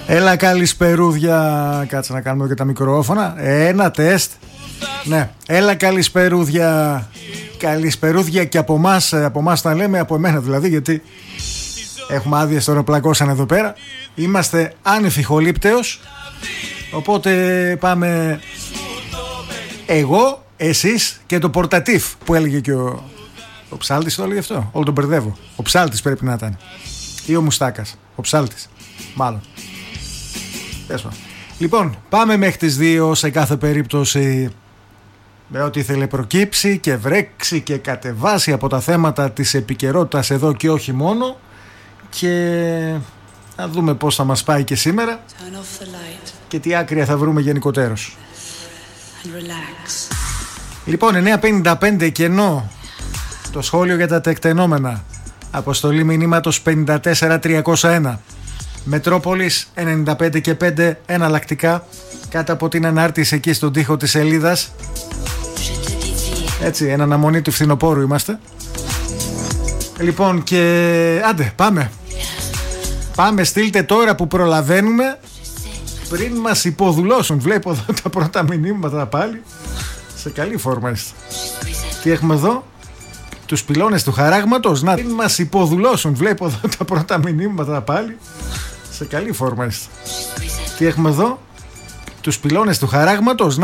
Έλα καλησπερούδια. Κάτσε να κάνουμε και τα μικρόφωνα. Ένα τεστ. Ναι, έλα καλησπερούδια. Καλησπερούδια και από εμάς τα λέμε, από εμένα δηλαδή, γιατί έχουμε άδειες τώρα, πλακώσαν εδώ πέρα. Είμαστε άνευ ηχολήπτεως. Οπότε πάμε εγώ, εσείς και το πορτατίφ που έλεγε και ο Ψάλτης. Το έλεγε αυτό, όλο τον μπερδεύω. Ο Ψάλτης πρέπει να ήταν, ή ο Μουστάκας. Ο Ψάλτης μάλλον. Λοιπόν, πάμε μέχρι τις 2 σε κάθε περίπτωση, με ό,τι ήθελε προκύψει και βρέξει και κατεβάσει από τα θέματα της επικαιρότητας εδώ και όχι μόνο. Και να δούμε πώς θα μας πάει και σήμερα και τι άκρια θα βρούμε γενικοτέρως. Λοιπόν, 9.55 κενό το σχόλιο για τα τεκτενόμενα. Αποστολή μηνύματος 54301. Μετρόπολης 95 και 5 εναλλακτικά κάτω από την ανάρτηση εκεί στον τοίχο της σελίδας. Έτσι, εν αναμονή του φθινοπόρου είμαστε. Λοιπόν, και άντε, πάμε, στείλτε τώρα που προλαβαίνουμε, πριν μας υποδουλώσουν. Βλέπω εδώ τα πρώτα μηνύματα πάλι. Σε καλή φόρμα είστε. Τι έχουμε εδώ? Τους πυλώνες του χαράγματος. Να, πριν μας υποδουλώσουν. Βλέπω εδώ τα πρώτα μηνύματα πάλι. Σε καλή φόρμα είστε. Τι έχουμε εδώ? Τους πυλώνες του χαράγματος.